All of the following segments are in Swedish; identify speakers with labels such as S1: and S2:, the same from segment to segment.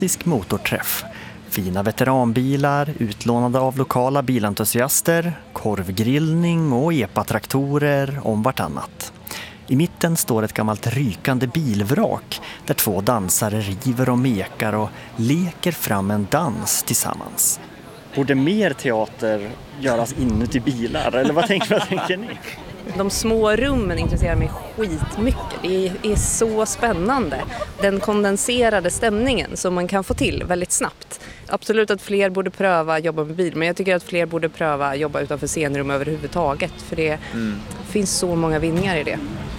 S1: motorträff. Fina veteranbilar, utlånade av lokala bilentusiaster, korvgrillning och epatraktorer om vartannat. I mitten står ett gammalt rykande bilvrak där två dansare river och mekar och leker fram en dans tillsammans. Borde mer teater göras inuti bilar? Eller vad tänker ni?
S2: De små rummen intresserar mig skitmycket. Det är så spännande. Den kondenserade stämningen som man kan få till väldigt snabbt. Absolut att fler borde pröva jobba med bil, men jag tycker att fler borde pröva jobba utanför scenrum överhuvudtaget. För det finns så många vinningar i det.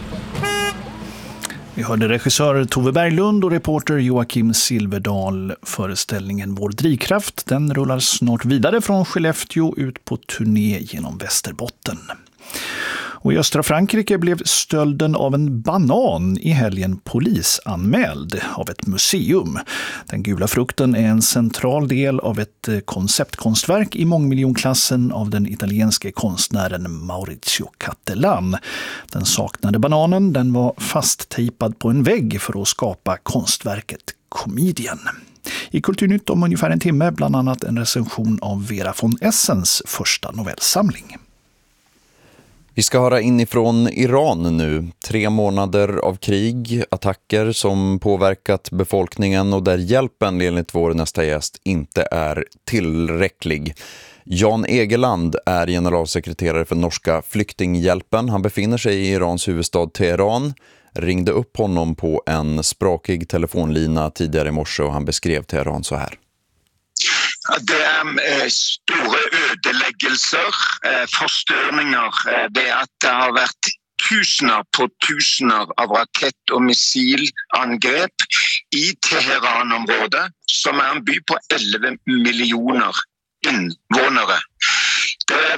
S3: Vi hörde regissör Tove Berglund och reporter Joakim Silverdal. Föreställningen Vår drivkraft, den rullar snart vidare från Skellefteå ut på turné genom Västerbotten. Och i östra Frankrike blev stölden av en banan i helgen polisanmäld av ett museum. Den gula frukten är en central del av ett konceptkonstverk i mångmiljonklassen av den italienske konstnären Maurizio Cattelan. Den saknade bananen, den var fasttejpad på en vägg för att skapa konstverket Comedian. I Kulturnytt om ungefär en timme bland annat en recension av Vera von Essens första novellsamling.
S4: Vi ska höra inifrån Iran nu. 3 månader av krig, attacker som påverkat befolkningen och där hjälpen enligt vår nästa gäst inte är tillräcklig. Jan Egeland är generalsekreterare för Norska flyktinghjälpen. Han befinner sig i Irans huvudstad Teheran. Ringde upp honom på en sprakig telefonlina tidigare i morse och han beskrev Teheran så här.
S5: Det är stora ödeläggelser, förstörningar. Det är att det har varit tusener på tusener av rakett- och missilangrepp i Teheran-området som är en by på 11 miljoner invånare. Det är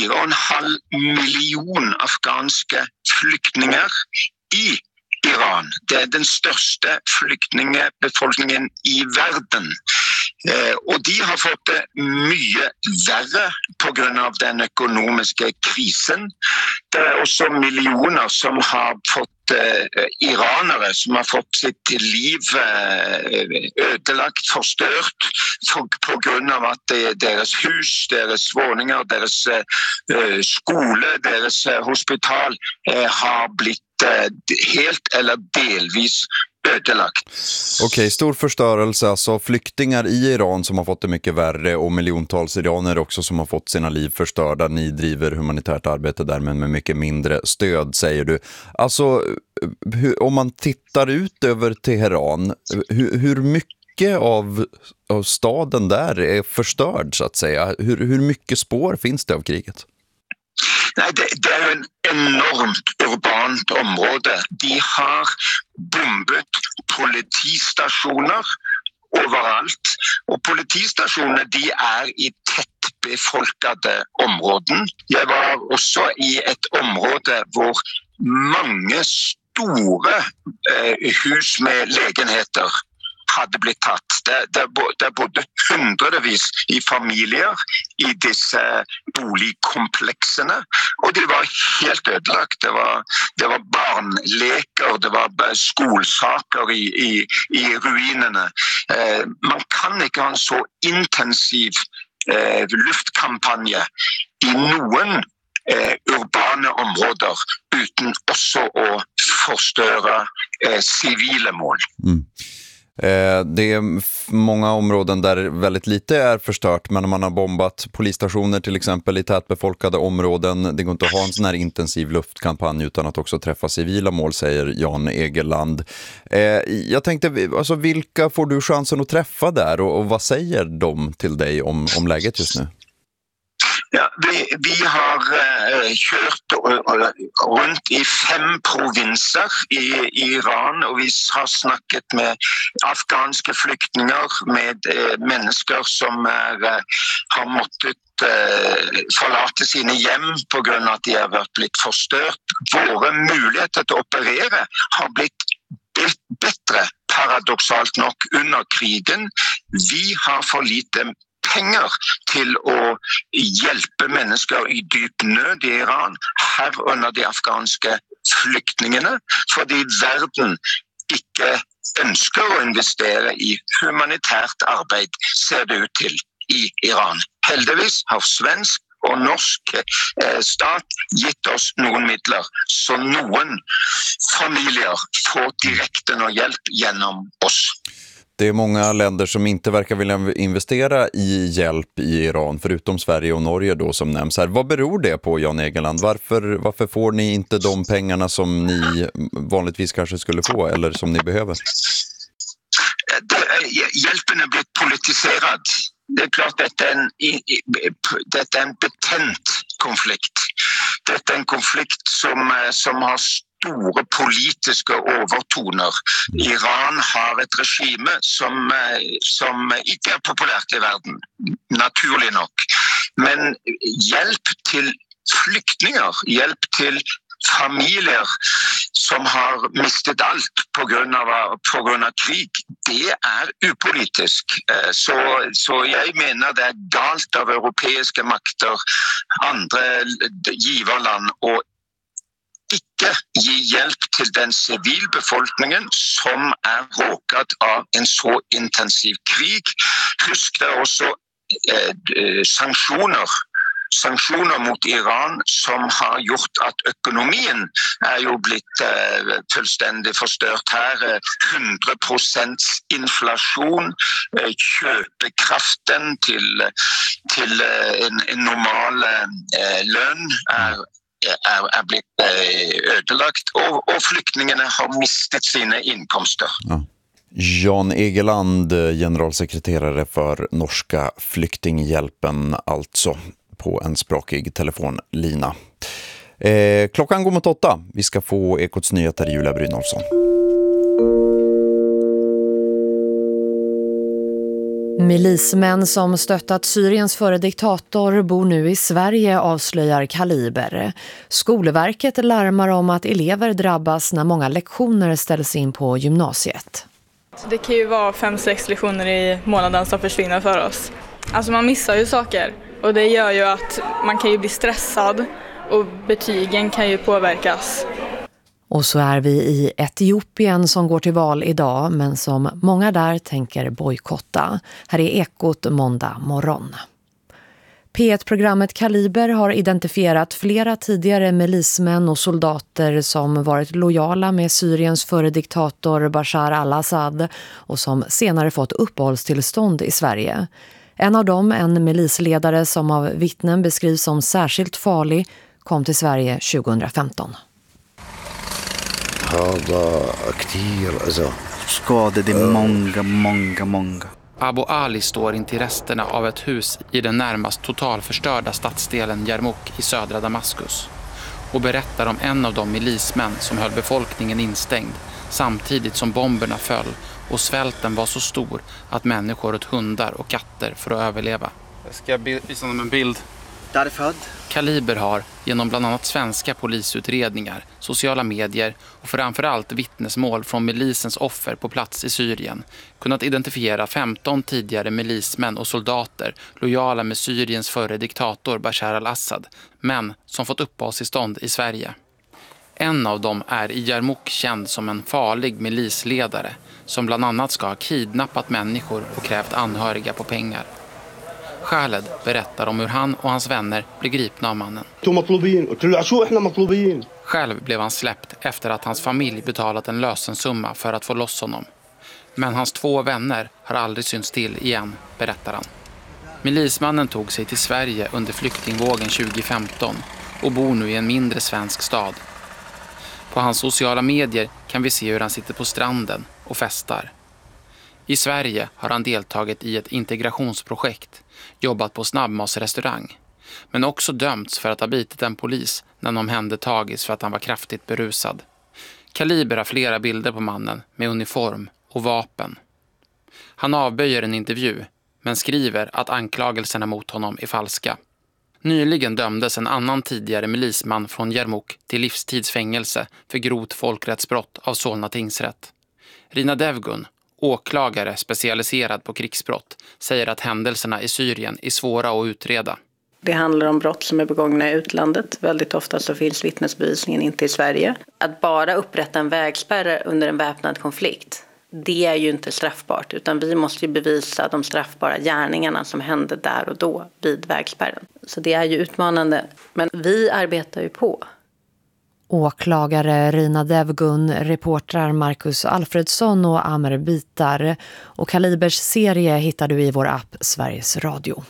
S5: 4,5 miljoner afghanska flyktingar i Iran. Det är den största flyktingbefolkningen i världen. Och de har fått det mycket värre på grund av den ekonomiska krisen. Det är också miljoner som har fått iranere som har fått sitt liv ödelagt, förstört på grund av att deras hus, deras våningar, deras skole, deras hospital har blivit helt eller delvis ödelagt.
S4: Okej, stor förstörelse, alltså flyktingar i Iran som har fått det mycket värre och miljontals iraner också som har fått sina liv förstörda. Ni driver humanitärt arbete där men med mycket mindre stöd, säger du. Alltså, om man tittar ut över Teheran, hur mycket av staden där är förstörd så att säga? Hur mycket spår finns det av kriget?
S5: Nej, det är en enormt urbant område. De har bombat politistationer överallt. Och politistationer de är i tättbefolkade områden. Jag var också i ett område hvor många stora hus med lägenheter hade blivit tatt. Där bodde hundrevis i familjer i dessa boligkomplexerna och det var helt ödelagt. Det var barnlekar, det var skolsaker i ruinerna. Man kan inte ha en så intensiv luftkampanje i någon urbana områder utan också att förstöra civila mål.
S4: Det är många områden där väldigt lite är förstört, men när man har bombat polisstationer till exempel i tätbefolkade områden, det går inte att ha en sån här intensiv luftkampanj utan att också träffa civila mål, säger Jan Egeland. Jag tänkte, alltså, vilka får du chansen att träffa där och vad säger de till dig om läget just nu?
S5: Ja, vi har kört runt i 5 provinser i Iran och vi har snackat med afghanska flyktingar, med människor som har måttet förlata sina hem på grund av att de har blivit förstört. Våra möjligheter att operera har blivit bättre, paradoxalt nog, under krigen. Vi har för lite pengar till att hjälpa människor i djup nöd i Iran, här under de afghanska flyktingarna, för i världen ikke ønsker å investere i humanitært arbeid, ser det ut til, i Iran. Heldigvis har svensk og norsk stat gitt oss noen midler, så noen familier får direkte nå hjelp gjennom oss.
S4: Det är många länder som inte verkar vilja investera i hjälp i Iran, förutom Sverige och Norge då som nämns här. Vad beror det på, Jan Egeland? Varför får ni inte de pengarna som ni vanligtvis kanske skulle få eller som ni behöver?
S5: Hjälpen är blivit politiserad. Det är klart att detta är en betent konflikt. Detta är en konflikt som har stora politiska övertoner. Iran har ett regime som inte är populärt i världen, naturligt nog. Men hjälp till flyktingar, hjälp till familjer som har mistet allt på grund av krig, det är upolitisk. Så jag menar det är galt av europeiska makter, andra givarland och ikke ge hjälp till den civilbefolkningen som är råkat av en så intensiv krig. Husk det också sanktioner mot Iran som har gjort att ekonomin är ju blivit fullständigt förstört här. 100% inflation, köpekraften till en normal lön är blivit ödelagt och flyktingarna har mistat sina inkomster.
S4: Ja. Jan Egeland, generalsekreterare för Norska flyktinghjälpen, alltså på en språkig telefonlina. Klockan går mot 8. Vi ska få Ekots nyheter, Julia Brynolfsson.
S6: Milismän som stöttat Syriens före diktator bor nu i Sverige, avslöjar Kaliber. Skolverket larmar om att elever drabbas när många lektioner ställs in på gymnasiet.
S7: Det kan ju vara 5-6 lektioner i månaden som försvinner för oss. Alltså man missar ju saker och det gör ju att man kan ju bli stressad och betygen kan ju påverkas. Och så är vi i Etiopien som går till val idag, men som många där tänker bojkotta. Här är Ekot måndag morgon. P1-programmet Kaliber har identifierat flera tidigare milismän och soldater som varit lojala med Syriens före diktator Bashar al-Assad och som senare fått uppehållstillstånd i Sverige. En av dem, en milisledare som av vittnen beskrivs som särskilt farlig, kom till Sverige 2015.
S8: Skadade många. Abu Ali står intill resterna av ett hus i den närmast totalförstörda stadsdelen Yarmouk i södra Damaskus och berättar om en av de milismän som höll befolkningen instängd samtidigt som bomberna föll och svälten var så stor att människor åt hundar och katter för att överleva. Jag ska visa dem en bild. Där är född. Kaliber har genom bland annat svenska polisutredningar, sociala medier och framförallt vittnesmål från milisens offer på plats i Syrien kunnat identifiera 15 tidigare milismän och soldater lojala med Syriens före diktator Bashar al-Assad, men som fått uppehållstillstånd i Sverige. En av dem är i Yarmouk känd som en farlig milisledare som bland annat ska ha kidnappat människor och krävt anhöriga på pengar. Khaled berättar om hur han och hans vänner blev gripna av mannen. Själv blev han släppt efter att hans familj betalat en lösensumma för att få loss honom. Men hans 2 vänner har aldrig synts till igen, berättar han. Milismannen tog sig till Sverige under flyktingvågen 2015 och bor nu i en mindre svensk stad. På hans sociala medier kan vi se hur han sitter på stranden och festar. I Sverige har han deltagit i ett integrationsprojekt, jobbat på snabbmatsrestaurang, men också dömts för att ha bitit en polis när han omhändertagits för att han var kraftigt berusad. Kaliber har flera bilder på mannen med uniform och vapen. Han avböjer en intervju, men skriver att anklagelserna mot honom är falska. Nyligen dömdes en annan tidigare milisman från Yarmouk till livstidsfängelse för grovt folkrättsbrott av Solna tingsrätt. Rina Devgun, åklagare specialiserad på krigsbrott, säger att händelserna i Syrien är svåra att utreda.
S9: Det handlar om brott som är begångna i utlandet. Väldigt ofta så finns vittnesbevisningen inte i Sverige. Att bara upprätta en vägspärr under en väpnad konflikt, det är ju inte straffbart. Utan vi måste ju bevisa de straffbara gärningarna som hände där och då vid vägspärren. Så det är ju utmanande. Men vi arbetar ju på.
S6: Åklagare Rina Devgun, reportrar Marcus Alfredsson och Amer Bitar. Och Kalibers serie hittar du i vår app Sveriges Radio.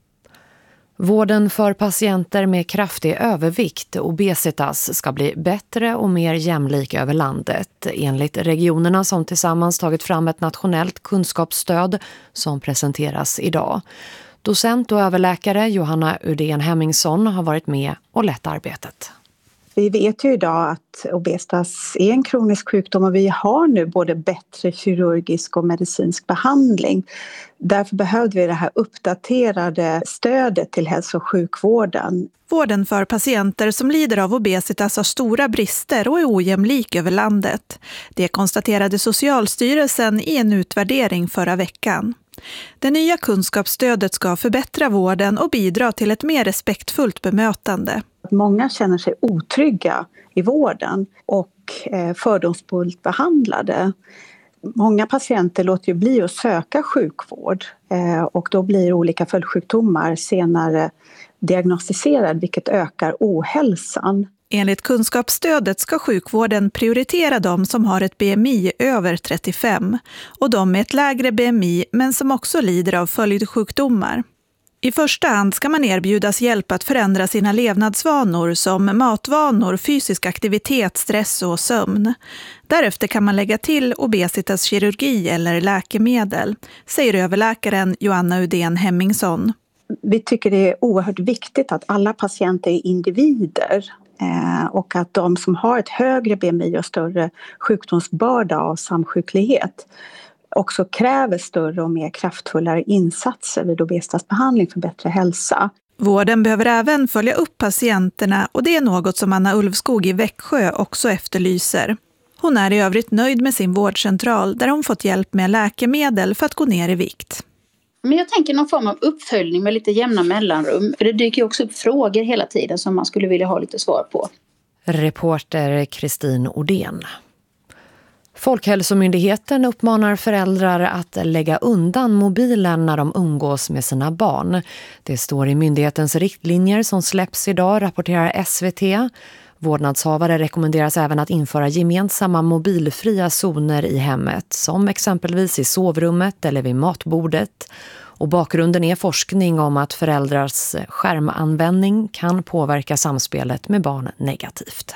S6: Vården för patienter med kraftig övervikt, obesitas, ska bli bättre och mer jämlik över landet, enligt regionerna som tillsammans tagit fram ett nationellt kunskapsstöd som presenteras idag. Docent och överläkare Johanna Udén Hemmingsson har varit med och lett arbetet.
S10: Vi vet ju idag att obesitas är en kronisk sjukdom och vi har nu både bättre kirurgisk och medicinsk behandling. Därför behövde vi det här uppdaterade stödet till hälso- och sjukvården.
S11: Vården för patienter som lider av obesitas har stora brister och är ojämlik över landet. Det konstaterade Socialstyrelsen i en utvärdering förra veckan. Det nya kunskapsstödet ska förbättra vården och bidra till ett mer respektfullt bemötande.
S10: Många känner sig otrygga i vården och fördomsfullt behandlade. Många patienter låter ju bli att söka sjukvård och då blir olika följdsjukdomar senare diagnostiserade, vilket ökar ohälsan.
S11: Enligt kunskapsstödet ska sjukvården prioritera de som har ett BMI över 35 och de med ett lägre BMI men som också lider av följdsjukdomar. I första hand ska man erbjudas hjälp att förändra sina levnadsvanor som matvanor, fysisk aktivitet, stress och sömn. Därefter kan man lägga till obesitaskirurgi eller läkemedel, säger överläkaren Johanna Udén Hemmingsson.
S10: Vi tycker det är oerhört viktigt att alla patienter är individer och att de som har ett högre BMI och större sjukdomsbörda av samsjuklighet också kräver större och mer kraftfullare insatser vid obesitasbehandling för bättre hälsa.
S11: Vården behöver även följa upp patienterna och det är något som Anna Ulfskog i Växjö också efterlyser. Hon är i övrigt nöjd med sin vårdcentral där hon fått hjälp med läkemedel för att gå ner i vikt.
S12: Men jag tänker någon form av uppföljning med lite jämna mellanrum. För det dyker ju också upp frågor hela tiden som man skulle vilja ha lite svar på.
S6: Reporter Kristin Odén. Folkhälsomyndigheten uppmanar föräldrar att lägga undan mobilen när de umgås med sina barn. Det står i myndighetens riktlinjer som släpps idag, rapporterar SVT. Vårdnadshavare rekommenderas även att införa gemensamma mobilfria zoner i hemmet, som exempelvis i sovrummet eller vid matbordet. Och bakgrunden är forskning om att föräldrars skärmanvändning kan påverka samspelet med barn negativt.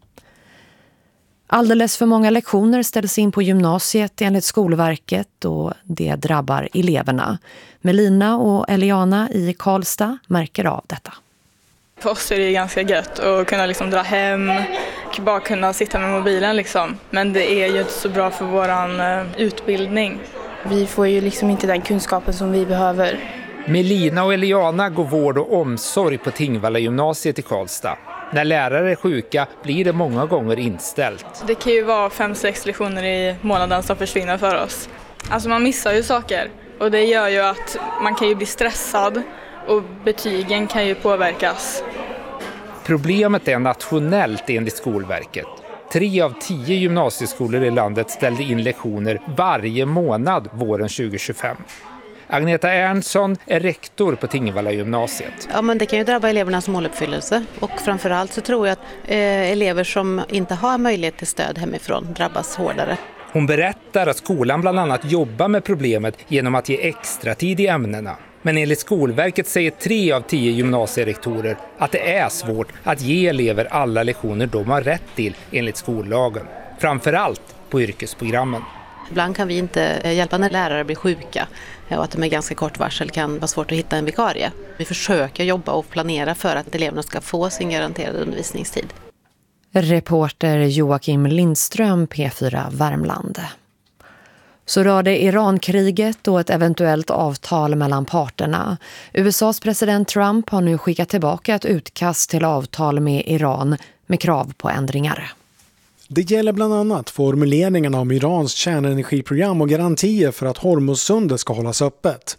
S6: Alldeles för många lektioner ställs in på gymnasiet enligt Skolverket och det drabbar eleverna. Melina och Eliana i Karlstad märker av detta.
S7: För oss är det ganska gött att kunna liksom dra hem, bara kunna sitta med mobilen liksom. Men det är ju inte så bra för våran utbildning.
S13: Vi får ju liksom inte den kunskapen som vi behöver.
S14: Melina och Eliana går vård och omsorg på Tingvalla gymnasiet i Karlstad. När lärare är sjuka blir det många gånger inställt.
S7: Det kan ju vara 5-6 lektioner i månaden som försvinner för oss. Alltså man missar ju saker och det gör ju att man kan ju bli stressad och betygen kan ju påverkas.
S14: Problemet är nationellt enligt Skolverket. 3 av 10 gymnasieskolor i landet ställde in lektioner varje månad våren 2025. Agneta Ernson är rektor på Tingvalla gymnasiet.
S15: Ja, men det kan ju drabba elevernas måluppfyllelse och framförallt så tror jag att elever som inte har möjlighet till stöd hemifrån drabbas hårdare.
S14: Hon berättar att skolan bland annat jobbar med problemet genom att ge extra tid i ämnena. Men enligt Skolverket säger 3 av 10 gymnasierektorer att det är svårt att ge elever alla lektioner de har rätt till enligt skollagen. Framförallt på yrkesprogrammen.
S15: Ibland kan vi inte hjälpa när lärare blir sjuka och att det med ganska kort varsel kan vara svårt att hitta en vikarie. Vi försöker jobba och planera för att eleverna ska få sin garanterade undervisningstid.
S6: Reporter Joakim Lindström, P4 Värmland. Så rör det Irankriget och ett eventuellt avtal mellan parterna. USAs president Trump har nu skickat tillbaka ett utkast till avtal med Iran med krav på ändringar.
S16: Det gäller bland annat formuleringarna om Irans kärnenergiprogram och garantier för att Hormuzsundet ska hållas öppet.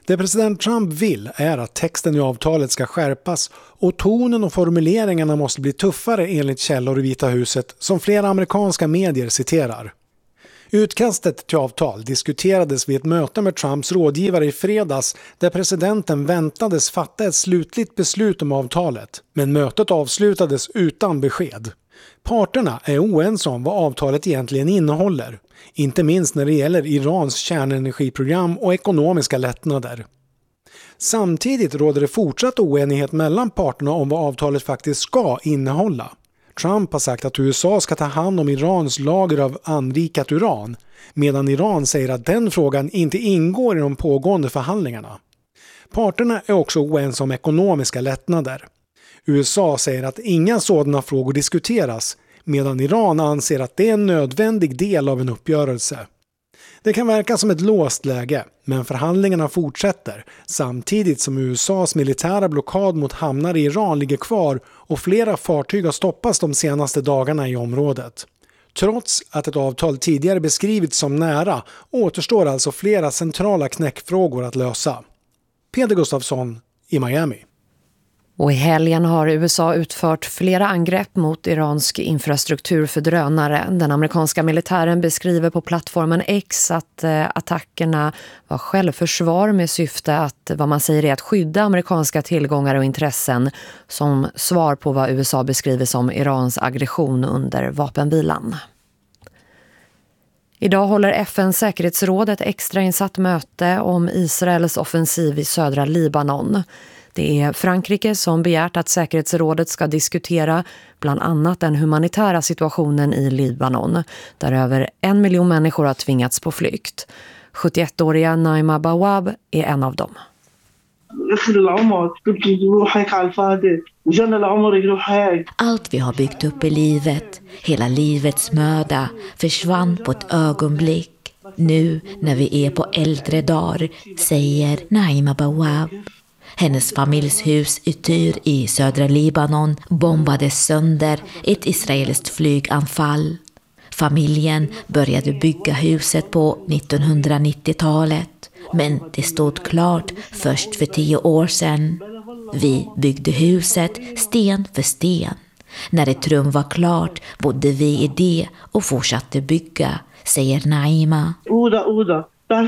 S16: Det president Trump vill är att texten i avtalet ska skärpas och tonen och formuleringarna måste bli tuffare enligt källor i Vita huset som flera amerikanska medier citerar. Utkastet till avtal diskuterades vid ett möte med Trumps rådgivare i fredags där presidenten väntades fatta ett slutligt beslut om avtalet, men mötet avslutades utan besked. Parterna är oense om vad avtalet egentligen innehåller, inte minst när det gäller Irans kärnenergiprogram och ekonomiska lättnader. Samtidigt råder det fortsatt oenighet mellan parterna om vad avtalet faktiskt ska innehålla. Trump har sagt att USA ska ta hand om Irans lager av anrikat uran, medan Iran säger att den frågan inte ingår i de pågående förhandlingarna. Parterna är också oense om ekonomiska lättnader. USA säger att inga sådana frågor diskuteras, medan Iran anser att det är en nödvändig del av en uppgörelse. Det kan verka som ett låst läge, men förhandlingarna fortsätter samtidigt som USAs militära blockad mot hamnar i Iran ligger kvar och flera fartyg har stoppats de senaste dagarna i området. Trots att ett avtal tidigare beskrivits som nära återstår alltså flera centrala knäckfrågor att lösa. Peter Gustafsson i Miami.
S6: Och i helgen har USA utfört flera angrepp mot iransk infrastruktur för drönare. Den amerikanska militären beskriver på plattformen X att attackerna var självförsvar med syfte att, vad man säger, är att skydda amerikanska tillgångar och intressen som svar på vad USA beskriver som Irans aggression under vapenvilan. Idag håller FN:s säkerhetsråd ett extrainsatt möte om Israels offensiv i södra Libanon. Det är Frankrike som begärt att säkerhetsrådet ska diskutera bland annat den humanitära situationen i Libanon, där över 1 miljon människor har tvingats på flykt. 71-åriga Naima Bawab är en av dem.
S17: Allt vi har byggt upp i livet, hela livets möda, försvann på ett ögonblick. Nu när vi är på äldre dagar, säger Naima Bawab. Hennes familjs hus i Tyr i södra Libanon bombades sönder ett israeliskt flyganfall. Familjen började bygga huset på 1990-talet, men det stod klart först för 10 år sedan. Vi byggde huset sten för sten. När ett rum var klart bodde vi i det och fortsatte bygga, säger Naima.
S18: Oda.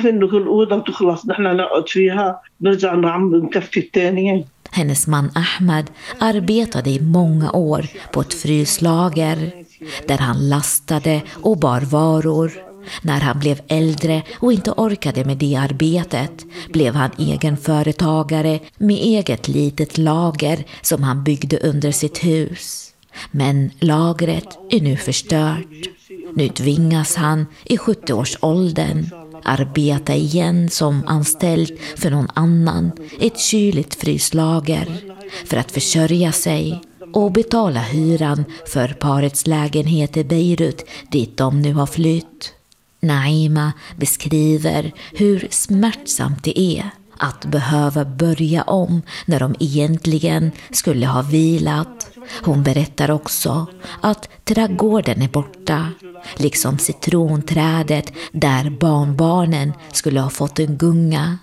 S17: Hennes man Ahmed arbetade i många år på ett fryslager där han lastade och bar varor. När han blev äldre och inte orkade med det arbetet blev han egen företagare med eget litet lager som han byggde under sitt hus. Men lagret är nu förstört. Nu tvingas han i 70-årsåldern arbeta igen som anställd för någon annan, ett kyligt fryslager, för att försörja sig och betala hyran för parets lägenhet i Beirut dit de nu har flytt. Naima beskriver hur smärtsamt det är att behöva börja om när de egentligen skulle ha vilat. Hon berättar också att trädgården är borta, liksom citronträdet där barnbarnen skulle ha fått en gunga.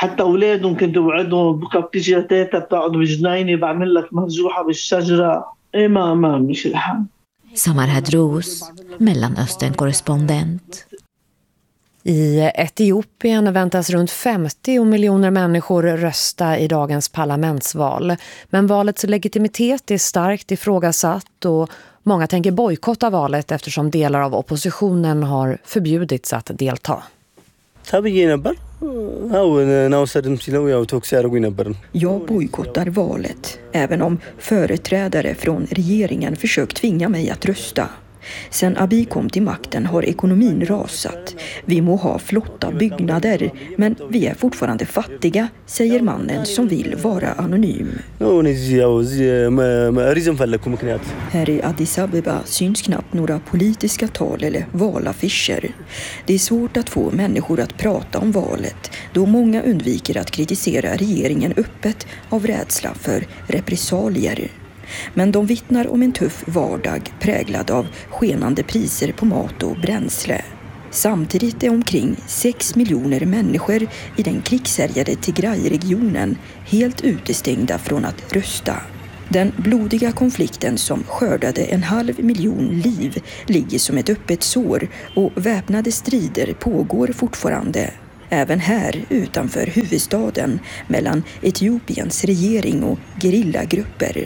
S17: Samar Hadrous, Mellanöstern-korrespondent.
S6: I Etiopien väntas runt 50 miljoner människor rösta i dagens parlamentsval. Men valets legitimitet är starkt ifrågasatt och många tänker bojkotta valet eftersom delar av oppositionen har förbjudits att delta.
S19: Jag bojkottar valet, även om företrädare från regeringen försökt tvinga mig att rösta. Sen Abiy kom till makten har ekonomin rasat. Vi må ha flotta byggnader, men vi är fortfarande fattiga, säger mannen som vill vara anonym. Här i Addis Abeba syns knappt några politiska tal eller valaffischer. Det är svårt att få människor att prata om valet, då många undviker att kritisera regeringen öppet av rädsla för repressalier. Men de vittnar om en tuff vardag präglad av skenande priser på mat och bränsle. Samtidigt är omkring 6 miljoner människor i den krigshärjade Tigray-regionen helt utestängda från att rösta. Den blodiga konflikten som skördade 500 000 liv ligger som ett öppet sår och väpnade strider pågår fortfarande. Även här utanför huvudstaden mellan Etiopiens regering och gerillagrupper.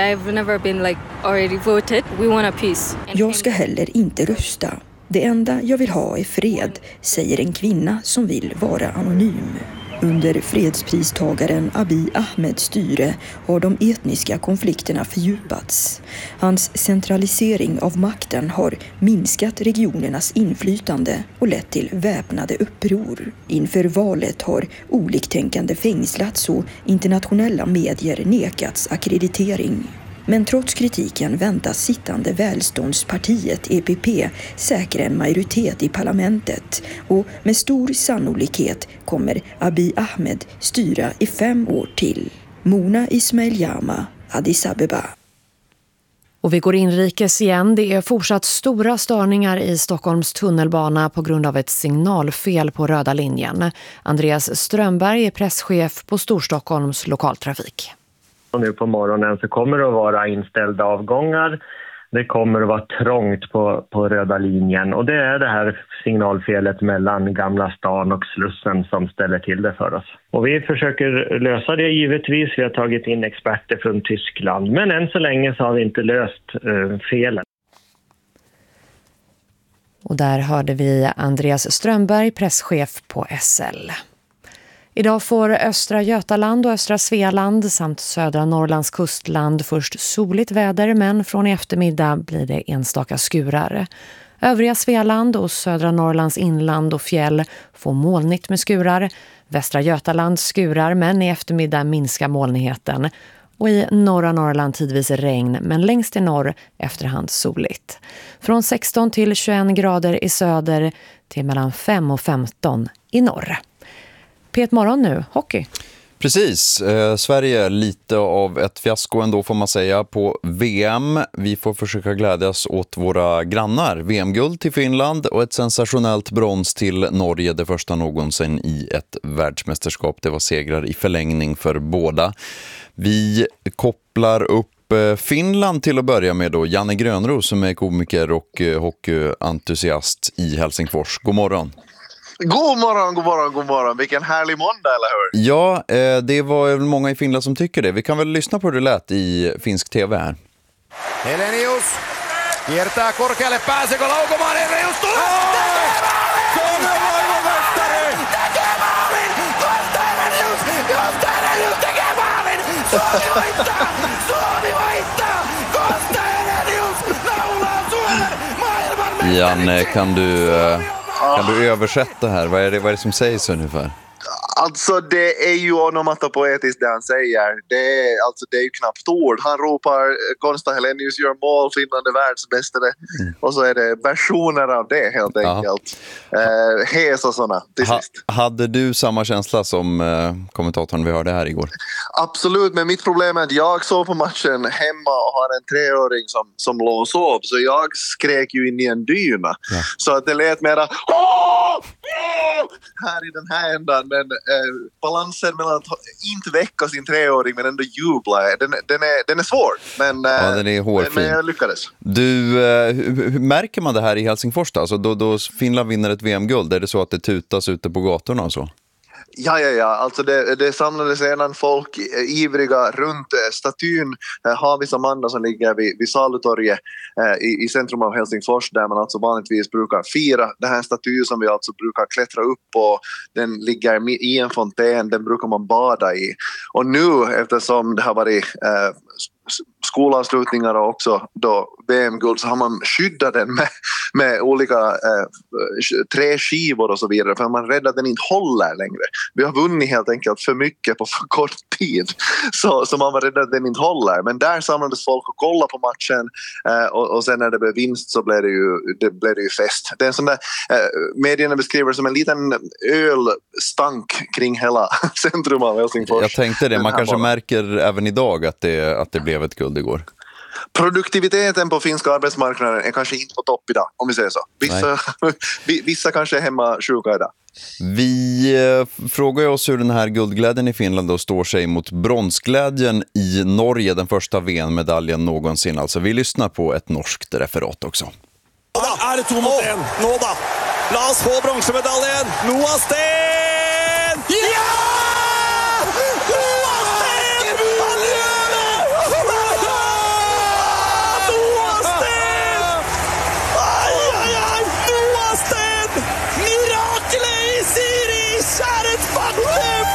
S19: Jag ska heller inte rösta. Det enda jag vill ha är fred, säger en kvinna som vill vara anonym. Under fredspristagaren Abiy Ahmeds styre har de etniska konflikterna fördjupats. Hans centralisering av makten har minskat regionernas inflytande och lett till väpnade uppror. Inför valet har oliktänkande fängslats och internationella medier nekats akkreditering. Men trots kritiken väntas sittande välståndspartiet EPP säkra en majoritet i parlamentet och med stor sannolikhet kommer Abiy Ahmed styra i 5 år till. Mona Ismail-Jama, Addis Abeba.
S6: Och vi går inrikes igen. Det är fortsatt stora störningar i Stockholms tunnelbana på grund av ett signalfel på röda linjen. Andreas Strömberg är presschef på Storstockholms lokaltrafik.
S18: Och nu på morgonen så kommer det att vara inställda avgångar. Det kommer att vara trångt på röda linjen. Och det är det här signalfelet mellan Gamla stan och Slussen som ställer till det för oss. Och vi försöker lösa det givetvis. Vi har tagit in experter från Tyskland. Men än så länge så har vi inte löst felen.
S6: Och där hörde vi Andreas Strömberg, presschef på SL. Idag får östra Götaland och östra Svealand samt södra Norrlands kustland först soligt väder, men från i eftermiddag blir det enstaka skurar. Övriga Svealand och södra Norrlands inland och fjäll får molnigt med skurar. Västra Götaland skurar, men i eftermiddag minskar molnigheten. Och i norra Norrland tidvis regn, men längst i norr efterhand soligt. Från 16 till 21 grader i söder till mellan 5 och 15 i norr. P1 Morgon nu, hockey.
S4: Precis, Sverige lite av ett fiasko ändå får man säga på VM. Vi får försöka glädjas åt våra grannar. VM-guld till Finland och ett sensationellt brons till Norge, det första någonsin i ett världsmästerskap. Det var segrar i förlängning för båda. Vi kopplar upp Finland till att börja med då. Janne Grönros som är komiker och hockeyentusiast i Helsingfors. God morgon.
S20: God morgon. Vilken härlig måndag, eller hur?
S4: Ja, det var många i Finland som tycker det. Vi kan väl lyssna på hur det lät i finsk tv här.
S21: Helenius kiertää korkealle, pääseekö laukomaan? Helenius tulee! Suomi on maailmanmestari! Tekee maalin! Kosta Helenius! Kosta Helenius tekee maalin! Suomi voittaa! Kosta Helenius laulaa Suomen maailmanmestari!
S4: Janne, kan du översätta här? Vad är det som sägs ungefär?
S20: Alltså det är ju onomatopoetiskt det han säger. Det är ju knappt ord. Han ropar Konsta Helenius gör mål, Finland är världsmästare. Och så är det versioner av det helt enkelt. Hes och sådana till sist.
S4: Hade du samma känsla som kommentatorn vi hörde här igår?
S20: Absolut, men mitt problem är att jag såg på matchen hemma och har en 3-åring som låg och sov. Så jag skrek ju in i en dyna. Ja. Så att det lät mera här i den här ändan, men balansen mellan att inte väcka sin 3-åring men ändå jubla, den är svår, men,
S4: den är hårfin.
S20: Men jag lyckades.
S4: Hur märker man det här i Helsingfors då? Alltså då Finland vinner ett VM-guld, är det så att det tutas ute på gatorna och så?
S20: Ja. Alltså det samlades sedan folk ivriga runt statyn Havis Amanda som ligger vid Salutorget i centrum av Helsingfors, där man alltså vanligtvis brukar fira den här statyn som vi alltså brukar klättra upp på. Den ligger i en fontän, den brukar man bada i. Och nu, eftersom det har varit skolavslutningar och också då VM-guld, så har man skyddat den med olika träskivor och så vidare, för man räddar att den inte håller längre. Vi har vunnit helt enkelt för mycket på för kort tid, så man var rädd att den inte håller. Men där samlades folk och kollade på matchen och sen när det blev vinst så blev det ju fest. Det är en sån där medierna beskriver som en liten ölstank kring hela centrum av Helsingfors.
S4: Jag tänkte det, man kanske märker även idag att det blev ett guld igår.
S20: Produktiviteten på finska arbetsmarknaden är kanske inte på topp idag, om vi säger så. Vissa kanske är hemma sjuka idag.
S4: Vi frågar oss hur den här guldglädjen i Finland då står sig mot bronsglädjen i Norge, den första VM-medaljen någonsin. Alltså vi lyssnar på ett norskt referat också.
S21: Är det 2 mot 1? Nå da! La oss få bronsemedaljen! Noah Sten! Ja! Noah Sten! Han gjør det! Noah Sten! Ai! Noah Sten! Miraklet i Zürich är ett faktum!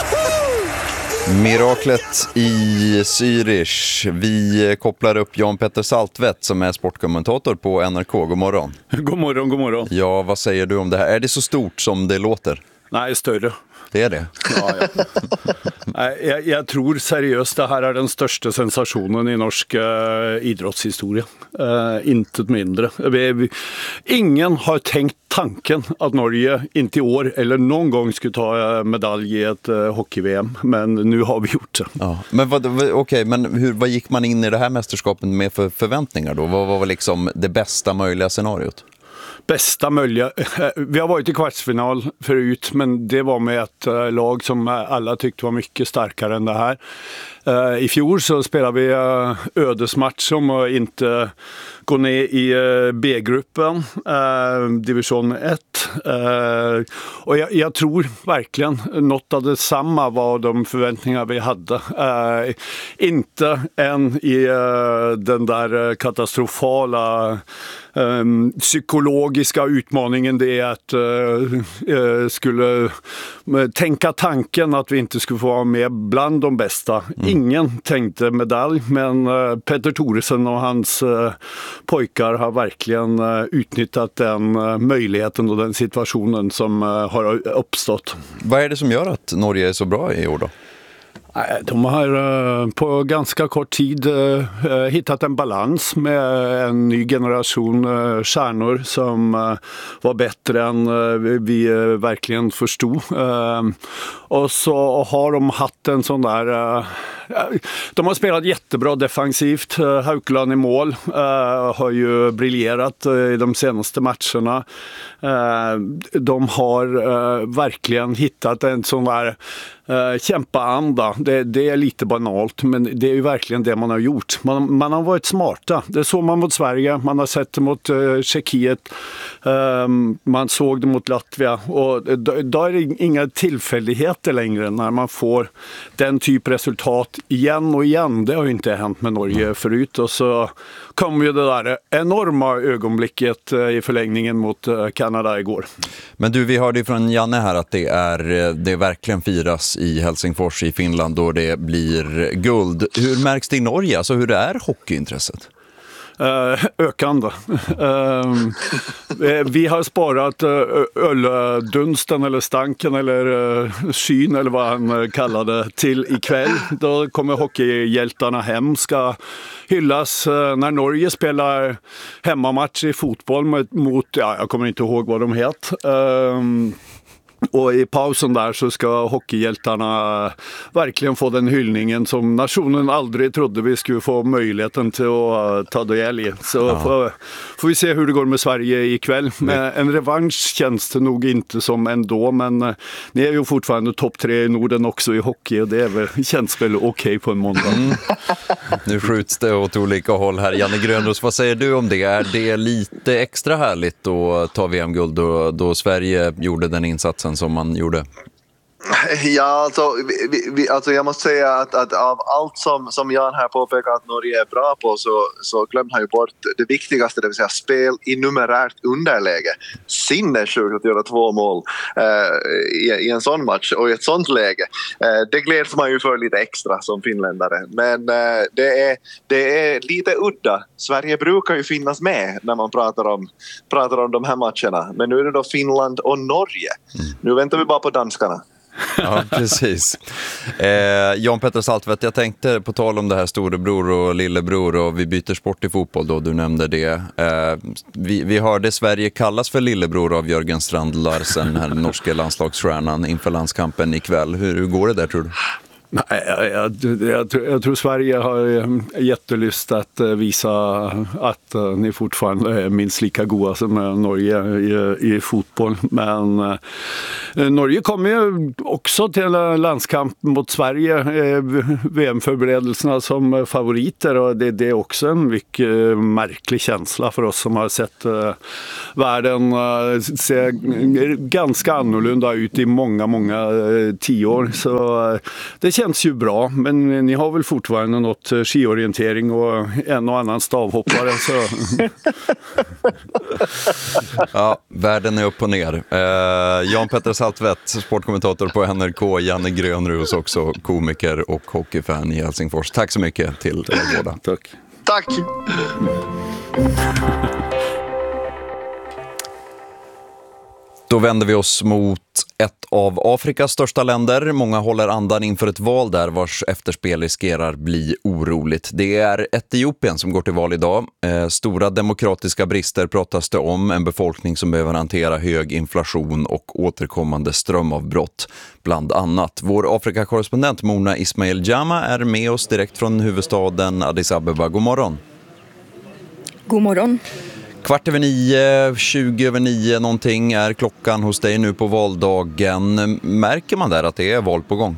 S4: Miraklet i Zürich. Vi kopplar upp Jan Petter Saltvedt som är sportkommentator på NRK. God morgon.
S1: God morgon.
S4: Ja, vad säger du om det här? Är det så stort som det låter?
S1: Nej, större.
S4: Det är det?
S1: Ja. Jag tror seriöst det här är den största sensationen i norsk idrottshistoria. Inte mindre. Ingen har tänkt tanken att Norge inte i år eller någon gång skulle ta medalj i ett hockey-VM, men nu har vi gjort det.
S4: Ja. Men vad gick man in i det här mästerskapet med för förväntningar då? Vad var liksom det bästa möjliga scenariot?
S1: Bästa möjliga. Vi har varit i kvartsfinal förut, men det var med ett lag som alla tyckte var mycket starkare än det här. I fjol så spelade vi ödesmatch om att inte gå ner i B-gruppen, division 1. Och jag tror verkligen något av detsamma var de förväntningar vi hade. Inte än i den där katastrofala psykologiska utmaningen det är att skulle tänka tanken att vi inte skulle få vara med bland de bästa. Ingen tänkte medalj, men Petter Thoresen och hans pojkar har verkligen utnyttjat den möjligheten och den situationen som har uppstått.
S4: Vad är det som gör att Norge är så bra i år då?
S1: De har på ganska kort tid hittat en balans med en ny generation stjärnor som var bättre än vi verkligen förstod. Och så har de haft en sån där... De har spelat jättebra defensivt. Haukeland i mål har ju briljerat i de senaste matcherna. De har verkligen hittat en sån där kämpaanda. Det är lite banalt, men det är ju verkligen det man har gjort. Man har varit smarta. Det såg man mot Sverige, man har sett det mot Tjeckiet, man såg det mot Latvia. Och då är det inga tillfälligheter längre när man får den typ resultat igen och igen. Det har ju inte hänt med Norge förut. Och så kom ju det där enorma ögonblicket i förlängningen mot Kanada igår.
S4: Men du, vi hörde från Janne här att det verkligen firas i Helsingfors i Finland då det blir guld. Hur märks det i Norge? Alltså hur är hockeyintresset?
S1: Ökande. Vi har sparat öldunsten eller stanken eller skyn eller vad han kallade till ikväll. Då kommer hockeyhjältarna hem, ska hyllas när Norge spelar hemmamatch i fotboll mot jag kommer inte ihåg vad de heter. Och i pausen där så ska hockeyhjältarna verkligen få den hyllningen som nationen aldrig trodde vi skulle få möjligheten till att ta del i. Så får vi se hur det går med Sverige ikväll. En revansch känns det nog inte som ändå, men ni är ju fortfarande topp 3 i Norden också i hockey och det känns väl okej på en måndag.
S4: Nu skjuts det åt olika håll här. Janne Grönros, vad säger du om det? Är det lite extra härligt att ta VM-guld då Sverige gjorde den insatsen som man gjorde?
S20: Ja, alltså jag måste säga att av allt som Jan här påpekar att Norge är bra på så glömde han ju bort det viktigaste, det vill säga spel i numerärt underläge. Sinnessjukt att göra 2 mål i en sån match och i ett sånt läge. Det gläds man ju för lite extra som finländare. Men det är lite udda. Sverige brukar ju finnas med när man pratar om de här matcherna. Men nu är det då Finland och Norge. Nu väntar vi bara på danskarna.
S4: Ja, precis. Jan Petter Saltvedt, jag tänkte på tal om det här storebror och lillebror och vi byter sport i fotboll då, du nämnde det. Vi hörde Sverige kallas för lillebror av Jörgen Strand Larsen, den norska landslagsstjärnan inför landskampen ikväll. Hur går det där tror du?
S1: Nej, jag tror Sverige har jättelust att visa att ni fortfarande är minst lika goda som Norge i fotboll. Men Norge kommer ju också till en landskamp mot Sverige, VM-förberedelserna som favoriter, och det är också en mycket märklig känsla för oss som har sett världen se ganska annorlunda ut i många 10 år. Så det känns ju bra, men ni har väl fortfarande något skiorientering och en och annan stavhoppare. Så.
S4: Ja, världen är upp och ner. Jan Petter Saltvedt, sportkommentator på NRK, Janne Grönrus också komiker och hockeyfan i Helsingfors. Tack så mycket till er båda.
S1: Tack.
S20: Tack!
S4: Då vänder vi oss mot ett av Afrikas största länder. Många håller andan inför ett val där vars efterspel riskerar bli oroligt. Det är Etiopien som går till val idag. Stora demokratiska brister pratas det om. En befolkning som behöver hantera hög inflation och återkommande strömavbrott bland annat. Vår Afrika-korrespondent Mona Ismail Jama är med oss direkt från huvudstaden Addis Abeba. God morgon.
S19: God morgon.
S4: 8:15, 20:09 någonting är klockan hos dig nu på valdagen. Märker man där att det är val på gång?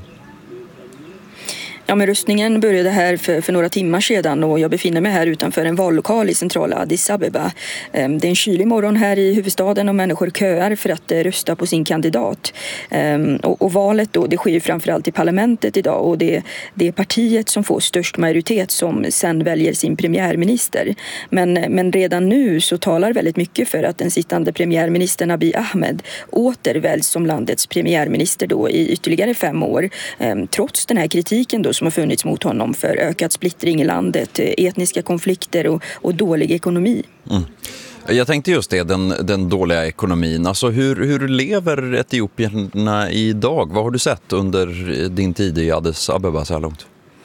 S19: Ja, men röstningen började här för några timmar sedan och jag befinner mig här utanför en vallokal i centrala Addis Abeba. Det är en kylig morgon här i huvudstaden och människor köar för att rösta på sin kandidat. Och valet då, det sker ju framförallt i parlamentet idag och det är partiet som får störst majoritet som sen väljer sin premiärminister. Men redan nu så talar väldigt mycket för att den sittande premiärministern Abiy Ahmed återväljs som landets premiärminister då i ytterligare 5 år. Trots den här kritiken då som har funnits mot honom för ökad splittring i landet, etniska konflikter och dålig ekonomi.
S4: Mm. Jag tänkte just det, den dåliga ekonomin. Alltså hur lever etiopierna idag? Vad har du sett under din tid i Addis Abeba så här långt?